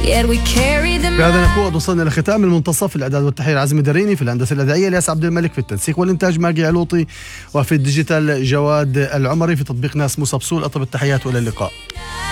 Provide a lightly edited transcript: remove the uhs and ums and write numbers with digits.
yet we carry them. بهذا نكون وصلنا لختام المنتصف. الإعداد والتحرير عزمي دريني، في الهندسة الإذاعية الياس عبد الملك، في التنسيق والإنتاج ماجي علوطي، وفي الديجيتال جواد العمري، في تطبيق ناس موسى بصول. أطب التحيات وإلى اللقاء.